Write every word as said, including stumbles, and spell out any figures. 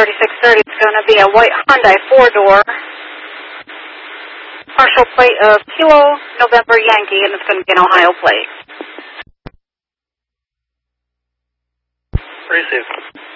thirty-six thirty. It's going to be a white Hyundai four-door. Partial plate of Kilo November Yankee, and it's going to be an Ohio plate. Receive.